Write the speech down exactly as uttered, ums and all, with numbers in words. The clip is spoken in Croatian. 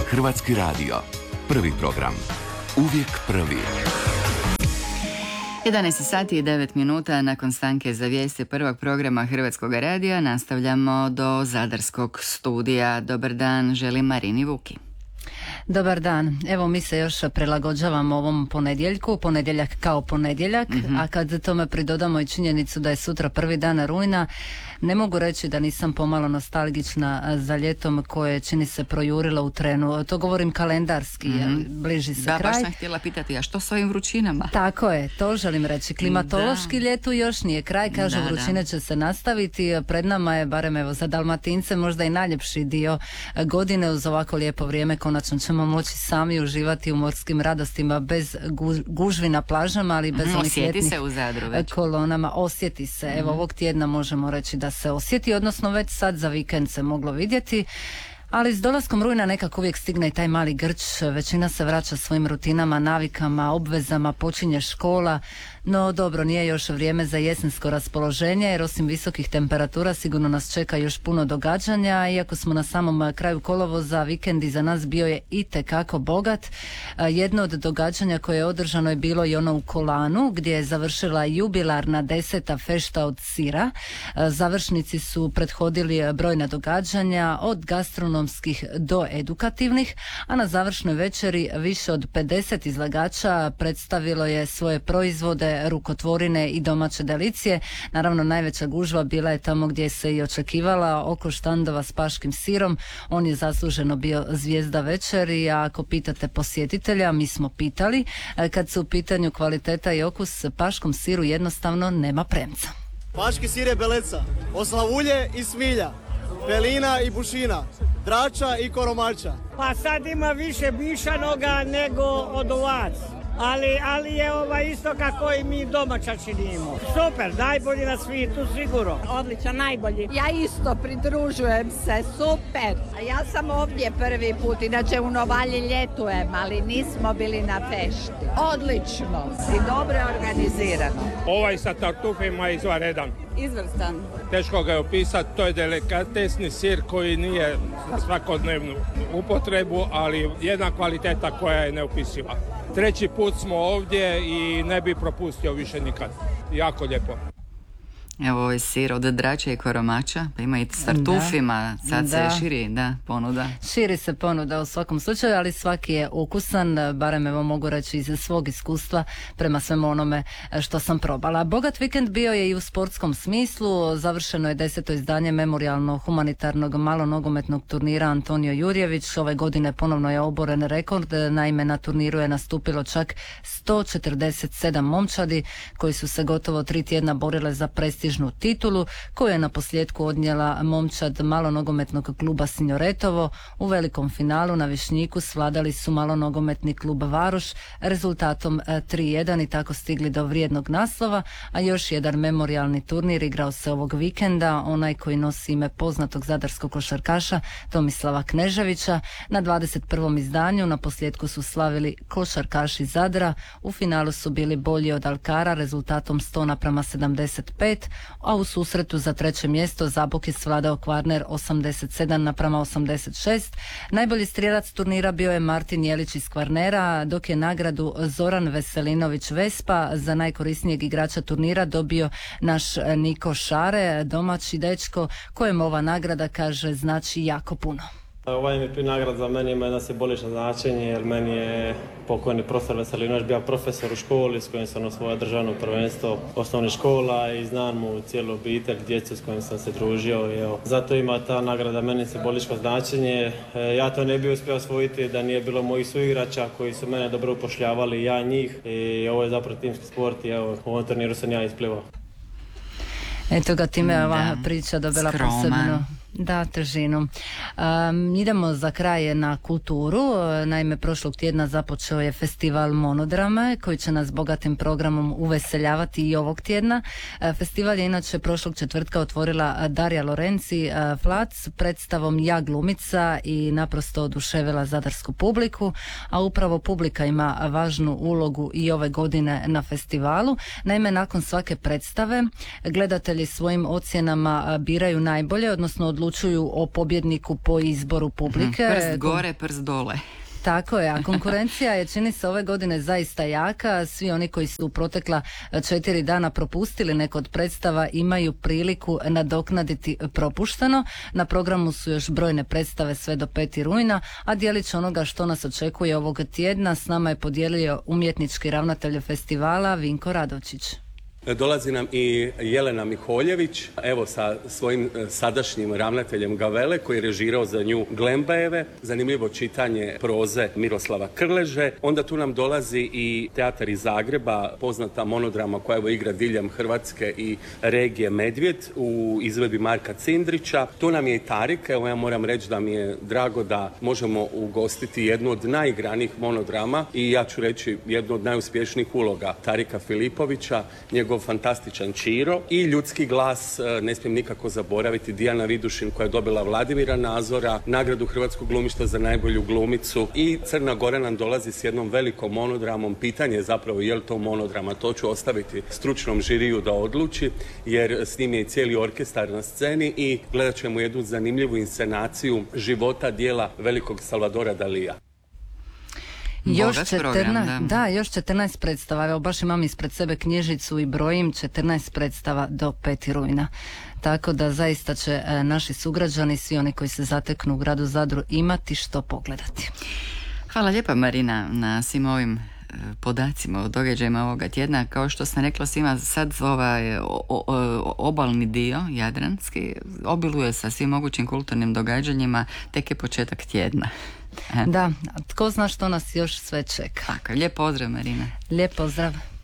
Hrvatski radio. Prvi program. Uvijek prvi. jedanaest sati i devet minuta nakon stanke za vijesti prvog programa Hrvatskog radija nastavljamo do Zadarskog studija. Dobar dan, želim Marini Vuki. Dobar dan. Evo mi se još prilagođavamo ovom ponedjeljku, ponedjeljak kao ponedjeljak, mm-hmm. a kad tome pridodamo i činjenicu da je sutra prvi dan rujna, ne mogu reći da nisam pomalo nostalgična za ljetom koje čini se projurilo u trenu. To govorim kalendarski, mm-hmm. bliži se da, kraj. Da, baš sam htjela pitati, a što s ovim vrućinama? Tako je, to želim reći. Klimatološki da. ljetu još nije kraj, kažu da, vrućine da. će se nastaviti. Pred nama je, barem evo za Dalmatince, možda i najljepši dio godine. Uz ovako lijepo vrijeme konačno ćemo moći sami uživati u morskim radostima bez gužvi na plažama, ali bez mm, onih ljetnih se u Zadru već. kolonama. Osjeti se. Evo ovog tjedna možemo reći da se osjeti, odnosno već sad za vikend se moglo vidjeti. Ali s dolaskom rujna nekako uvijek stigne i taj mali grč, većina se vraća svojim rutinama, navikama, obvezama, počinje škola, no dobro, nije još vrijeme za jesensko raspoloženje jer osim visokih temperatura sigurno nas čeka još puno događanja. Iako smo na samom kraju kolovoza, vikend iza nas bio je itekako bogat. Jedno od događanja koje je održano je bilo i ono u Kolanu gdje je završila jubilarna deseta fešta od sira. Završnici su prethodili brojna događanja od gastronomskih do edukativnih, a na završnoj večeri više od pedeset izlagača predstavilo je svoje proizvode, rukotvorine i domaće delicije. Naravno, najveća gužva bila je tamo gdje se i očekivala, oko štandova s paškim sirom. On je zasluženo bio zvijezda večeri, a ako pitate posjetitelja, mi smo pitali, kad su u pitanju kvaliteta i okus, paškom siru jednostavno nema premca. Paški sir je beleca, oslavulje i smilja, pelina i bušina, drača i koromača. Pa sad ima više mišanoga nego od ovac. Ali, ali je ova isto kako i mi domaća činimo. Super, najbolji na svijetu sigurno. Odličan, najbolji. Ja isto pridružujem se, super. A ja sam ovdje prvi put, inače u Novalji ljetujem, ali nismo bili na fešti. Odlično i dobro organizirano. Ovaj sa tartufima je izvanredan. Izvrstan. Teško ga je opisati, to je delikatesni sir koji nije za svakodnevnu upotrebu, ali jedna kvaliteta koja je neopisiva. Treći put smo ovdje i ne bi propustio više nikad. Jako lijepo. Evo ovaj sir od drača i koromača, pa ima i s tartufima, sad da. se širi da, ponuda. Širi se ponuda u svakom slučaju, ali svaki je ukusan, barem evo mogu reći iz svog iskustva prema svemu onome što sam probala. Bogat vikend bio je i u sportskom smislu, završeno je deseto izdanje memorijalno-humanitarnog malonogometnog turnira Antonio Jurjević. Ove godine ponovno je oboren rekord, naime na turniru je nastupilo čak sto četrdeset sedam momčadi koji su se gotovo tri tjedna borile za prestiž titulu koju je na posljedku odnijela momčad malonogometnog kluba Sinjoretovo. U velikom finalu na Višnjiku svladali su malonogometni klub Varoš rezultatom tri jedan i tako stigli do vrijednog naslova, a još jedan memorijalni turnir igrao se ovog vikenda, onaj koji nosi ime poznatog zadarskog košarkaša Tomislava Kneževića. Na dvadeset prvom izdanju na posljedku su slavili košarkaši Zadra, u finalu su bili bolji od Alkara rezultatom sto naprama sedamdeset pet, a u susretu za treće mjesto Zabok je svladao Kvarner osamdeset sedam naprama osamdeset šest. Najbolji strijelac turnira bio je Martin Jelić iz Kvarnera, dok je nagradu Zoran Veselinović Vespa za najkorisnijeg igrača turnira dobio naš Niko Šare, domaći dečko kojem ova nagrada, kaže, znači jako puno. Ovaj M V P nagrad za mene ima jedno simbolično značenje jer meni je pokojni profesor Veselinović bio profesor u školi s kojim sam osvojio državno prvenstvo osnovnih škola i znam mu cijelu obitelj, djecu s kojim sam se družio. I evo, zato ima ta nagrada meni simbolično značenje. Ja to ne bih uspio osvojiti da nije bilo mojih suigrača koji su mene dobro upošljavali, ja njih. I ovo je zapravo timski sport i evo, u ovom turniru sam ja isplivao. Eto ga, time je ova da. priča dobila Skroman. posebno da, težinu. Um, idemo za kraj na kulturu. Naime, prošlog tjedna započeo je festival Monodrame koji će nas bogatim programom uveseljavati i ovog tjedna. Festival je inače prošlog četvrtka otvorila Darija Lorenci Flac predstavom Ja glumica i naprosto oduševila zadarsku publiku, a upravo publika ima važnu ulogu i ove godine na festivalu. Naime, nakon svake predstave gledatelji svojim ocjenama biraju najbolje, odnosno odlučuju odlučuju o pobjedniku po izboru publike. Prst gore, prst dole. Tako je, a konkurencija je, čini se, ove godine zaista jaka. Svi oni koji su u protekla četiri dana propustili neko od predstava imaju priliku nadoknaditi propušteno. Na programu su još brojne predstave sve do peti rujna, a dijelić onoga što nas očekuje ovog tjedna s nama je podijelio umjetnički ravnatelj festivala Vinko Radovčić. Dolazi nam i Jelena Miholjević, evo sa svojim sadašnjim ravnateljem Gavele koji je režirao za nju Glembajeve, zanimljivo čitanje proze Miroslava Krleže. Onda tu nam dolazi i teatar iz Zagreba, poznata monodrama koja evo igra diljem Hrvatske i regije Medvjed u izvedbi Marka Cindrića. Tu nam je i Tarik, evo ja moram reći da mi je drago da možemo ugostiti jednu od najigranijih monodrama i ja ću reći jednu od najuspješnijih uloga Tarika Filipovića, njegov fantastičan Čiro i ljudski glas, ne smijem nikako zaboraviti, Dijana Vidušin koja je dobila Vladimira Nazora, nagradu Hrvatskog glumišta za najbolju glumicu i Crna Gora nam dolazi s jednom velikom monodramom. Pitanje je zapravo je li to monodrama, to ću ostaviti stručnom žiriju da odluči jer s njim je i cijeli orkestar na sceni i gledat ćemo jednu zanimljivu inscenaciju života dijela velikog Salvadora Dalija. Još četrnaest, da. da, još četrnaest predstava. Evo baš imam ispred sebe knjižicu i brojim četrnaest predstava do peti rujna. Tako da zaista će e, naši sugrađani, svi oni koji se zateknu u gradu Zadru imati što pogledati. Hvala lijepa Marina na svim ovim podacima o događajima ovoga tjedna. Kao što sam rekla svima, sad ovaj o, o, obalni dio, jadranski, obiluje sa svim mogućim kulturnim događanjima, tek je početak tjedna. Da, tko zna što nas još sve čeka. Tako, lijep pozdrav Marina. Lijep pozdrav.